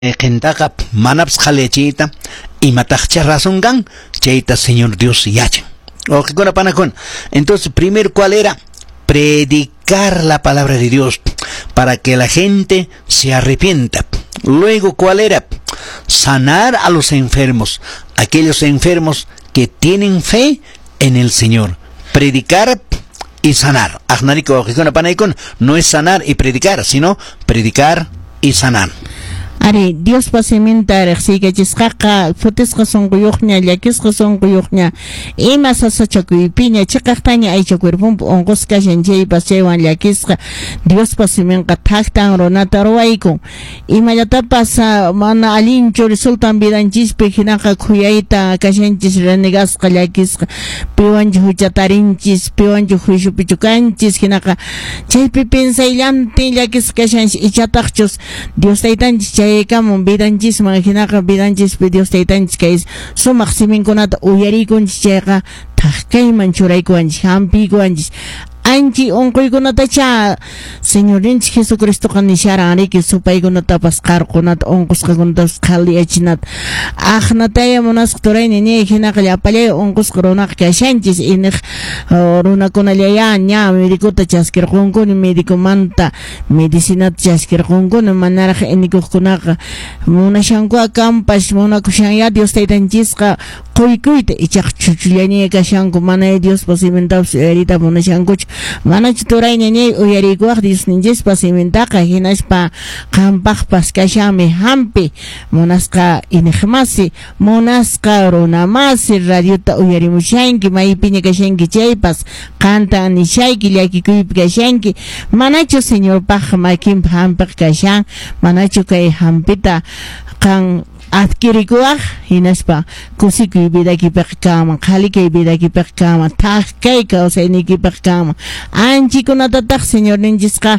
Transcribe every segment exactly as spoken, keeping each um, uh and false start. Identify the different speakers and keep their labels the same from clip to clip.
Speaker 1: Kentaqa manaps khalechita y matajcha razón gan cheita Señor Dios yachan. Oje con panacón. Entonces, primero, ¿cuál era? Predicar la palabra de Dios para que la gente se arrepienta. Luego, ¿cuál era? Sanar a los enfermos, aquellos enfermos que tienen fe en el Señor. Predicar y sanar. Ajnarico oje con panacón no es sanar y predicar, sino predicar y sanar.
Speaker 2: Ari Dios pasimenta rexika chisqaqa futisqa sonquyuqña llakisqa sonquyuqña ima sasachakuypiña chiqaqtaña aycha cuerpumpu onqusqa shanchaypas chaywan llakisqa Dios pasiminqa thaqtan runata ruwaykun imallatapas mana allinchu resultan vidanchispi hinaqa khuyayta kashanchis renegasqa llakisqa piwanchu huchatarinchis piwanchu huyshupichukanchis hinaqa chaypi pensayllanti llakisqa kashanchis ichataqchus Dios taytanchis chay kamun vidanchis manhinaqa vidanchis Dios taytanchis kay sumaq siminkunata uyarikunchis chayqa thaqkayman churaykuwanchis hampiykuwanchis anchi unquykunatacha Señorinchik Jesucristoqa nisharanriki supaykunatapas qarqunata unqusqakunatapas qhaliyachinata aqnataya munasqa turayni ni hinaqa llapallay unqusqa runaqa kashanchis iniq runakunallaya ña médicuta chaskirqunkuni médicumanta medicinata chaskirqunkuni manaraq inikuqkunaqa munashankuqa kanpash munakushanya Dios taytanchisqa quykuyta ichaq chuchullaña kashanku mana Dios pasimentapas uyarita munashankuchu manachu turayni ni uyarikuwaq Dios ninchis pasimentaqa hinaspa qampaqpas kashami hampi munasqa iniqmasi munasqa runamasi radiota uyarimushanki maypiña kashanki chaypas qanta nishayki llakikuypi kashanki manachu Señor paq makinpa hampiq kashan manachu kay hampita qan adquirikuwaq hinaspa kusikuy vidakipiq kama qhalikay vidakipiq kama thaqkay kawsaynikipiq kama anchikunatataq Señor ninchisqa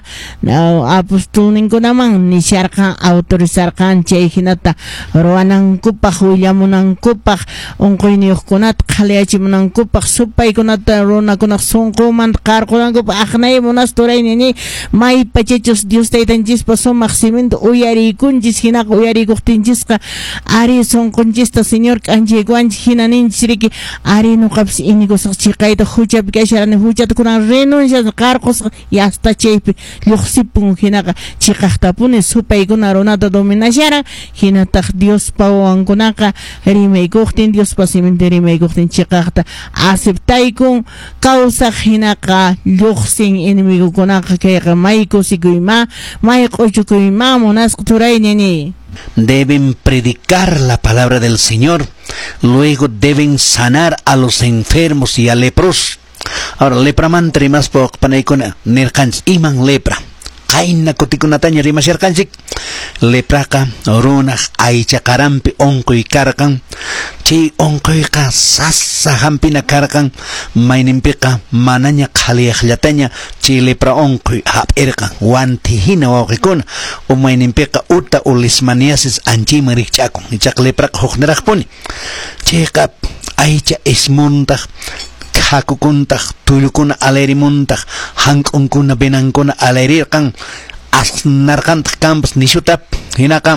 Speaker 2: apostolninkunaman nisharqa autorizarqan chay hinata ruwanankupaq willamunankupaq unquyniyuqkunata qhaliyachimunankupaq supaykunata runakunaq sunquman qarqunankupaq aqnay munas turaynini maypachachus Dios taytanchispa sumaq simintu uyarikunchis hinaqa uyarikuqtinchisqa ari sonqunchista Señor k'anchaykuwanchik hina ninchiriki ari nuqapis inikusaq chiqayta huchapi kasharani huchata kunan renuncias qarqusqa y hasta chaypi lluqsipun hinaqa chiqaqtapuni supaykuna runata dominasharan hinataq Dios pawawankunaqa rimaykuqtin Dios pasiminta rimaykuqtin chiqaqta aceptaykun kawsaq hinaqa lluqsin inimigukunaqa kayqa may kusikuyma may q'uchukuyma munasqa turaynini.
Speaker 1: Deben predicar la palabra del Señor, luego deben sanar a los enfermos y a leprosos. Ahora, lepra mantra más por panaikona, nerkans iman lepra. Kaina kotikunataña rimasharkansik lepraqa runaq aycha qarampi onquy karqan chay onquyqa sasa hampina karqan mayninpiqa manaña qhaliyaqllataña chay lepra onquy hap'irqan wanti hina wawqikuna o mayninpiqa uta o leishmaniasis anchayman rikch'akun ichaq lepraqa huqniraqpuni chayqa aycha ismuntaq hakukuntaq tullukuna alerimuntaq hank'unkuna binankuna alerirqan asnarqantaq kanpas nishutap hinaqa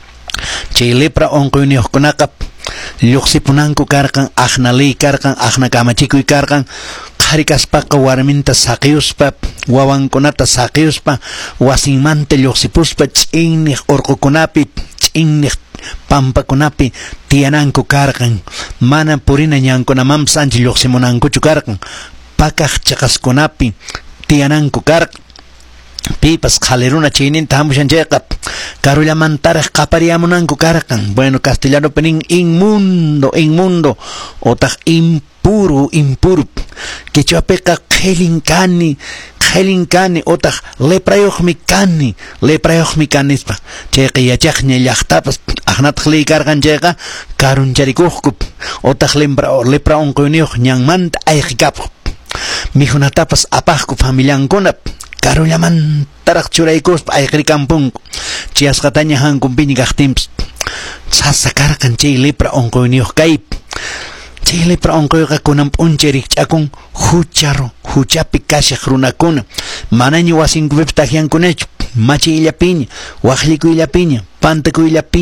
Speaker 1: chay lepra onquyniyuqkunaqa lluqsipunanku karqan aqnalay karqan aqna kamachikuy karqan qharikaspaqa warminta saqiyuspa wawankunata saqiyuspa wasinmanta lluqsipuspa ch'inniq urqukunapi ch'inniq pampakunapi tiyananku karqan mana purina ñankunamanpas ancha lluqsimunankuchu karqan pakaq chaqaskunapi tiyananku karqan pipas qhaliruna chayninta hamushanchayqa karullamantaraq qapariyamunanku karqan bueno castellanopi nin inmundo inmundo otaq impuro impuro quechuapiqa qhillinkani qhillinkani otaq leprayuqmi kani leprayuqmi kanispa chayqa yachaqña llaqtapas aqnataq ley karqan chayqa karuncharikuqku otaq lepra unquyniyuq ñanmanta ayqikapuq mijunatapas apaqku familiankuna karullamantaraq churaykuspa ayqirikampunku chiyasqataña hankunpiña kaqtinpas sasa karqan chay lepra unquyniyuq kaypi chay lepra unquyqa kunan p'unchay rikch'akun hucharo huchapi kashaq runakuna manaña wasinkupipas taqyankunachu machiyllapiña, waqllikuyllapiña, pantakuyllapiña.